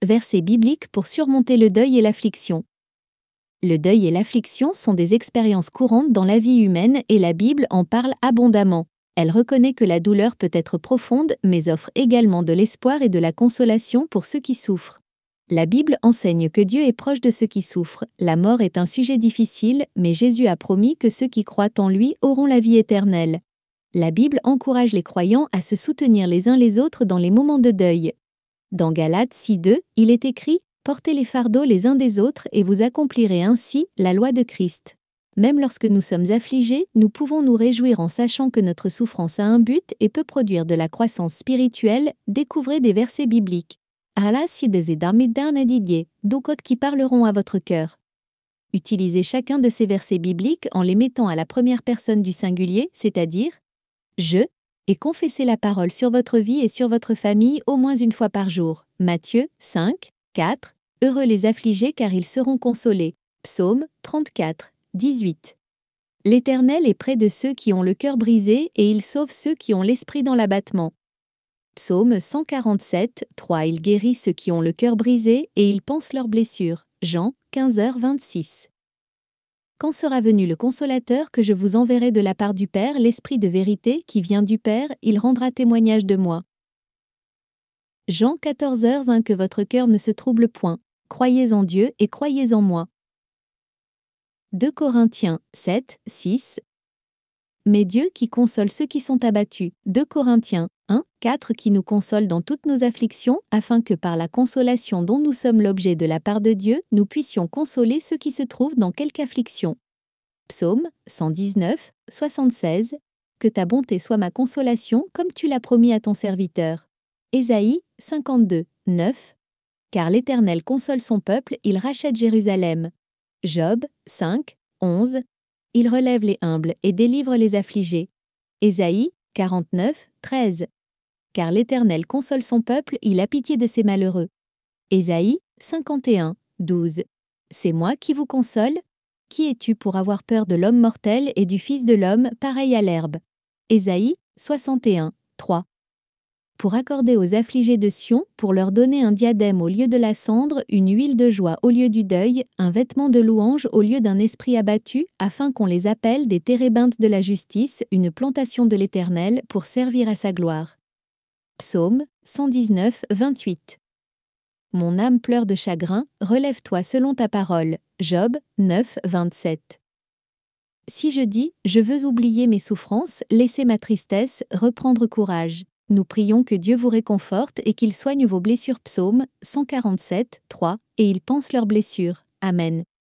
Versets bibliques pour surmonter le deuil et l'affliction. Le deuil et l'affliction sont des expériences courantes dans la vie humaine et la Bible en parle abondamment. Elle reconnaît que la douleur peut être profonde, mais offre également de l'espoir et de la consolation pour ceux qui souffrent. La Bible enseigne que Dieu est proche de ceux qui souffrent. La mort est un sujet difficile, mais Jésus a promis que ceux qui croient en lui auront la vie éternelle. La Bible encourage les croyants à se soutenir les uns les autres dans les moments de deuil. Dans Galates 6:2, il est écrit « Portez les fardeaux les uns des autres et vous accomplirez ainsi la loi de Christ ». Même lorsque nous sommes affligés, nous pouvons nous réjouir en sachant que notre souffrance a un but et peut produire de la croissance spirituelle. Découvrez des versets bibliques. Allah si des darmidan à Didier, d'autres qui parleront à votre cœur. Utilisez chacun de ces versets bibliques en les mettant à la première personne du singulier, c'est-à-dire « je », et confessez la parole sur votre vie et sur votre famille au moins une fois par jour. Matthieu 5, 4. Heureux les affligés car ils seront consolés. Psaume 34, 18. L'Éternel est près de ceux qui ont le cœur brisé et il sauve ceux qui ont l'esprit dans l'abattement. Psaume 147, 3. Il guérit ceux qui ont le cœur brisé et il panse leurs blessures. Jean 15h26. Quand sera venu le Consolateur que je vous enverrai de la part du Père, l'Esprit de vérité qui vient du Père, il rendra témoignage de moi. Jean 14h1. Que votre cœur ne se trouble point. Croyez en Dieu et croyez en moi. 2 Corinthiens 7, 6. Mais Dieu qui console ceux qui sont abattus. 2 Corinthiens 1, 4 qui nous console dans toutes nos afflictions, afin que par la consolation dont nous sommes l'objet de la part de Dieu, nous puissions consoler ceux qui se trouvent dans quelque affliction. Psaume 119, 76. Que ta bonté soit ma consolation comme tu l'as promis à ton serviteur. Ésaïe 52, 9. Car l'Éternel console son peuple, il rachète Jérusalem. Job 5, 11. Il relève les humbles et délivre les affligés. Ésaïe 49, 13. Car l'Éternel console son peuple, il a pitié de ses malheureux. Ésaïe 51, 12. C'est moi qui vous console. Qui es-tu pour avoir peur de l'homme mortel et du Fils de l'homme, pareil à l'herbe? Ésaïe 61, 3. Pour accorder aux affligés de Sion, pour leur donner un diadème au lieu de la cendre, une huile de joie au lieu du deuil, un vêtement de louange au lieu d'un esprit abattu, afin qu'on les appelle des térébintes de la justice, une plantation de l'Éternel, pour servir à sa gloire. Psaume 119, 28. Mon âme pleure de chagrin, relève-toi selon ta parole. Job 9, 27. Si je dis, je veux oublier mes souffrances, laisser ma tristesse, reprendre courage. Nous prions que Dieu vous réconforte et qu'il soigne vos blessures. Psaume 147, 3, et il panse leurs blessures. Amen.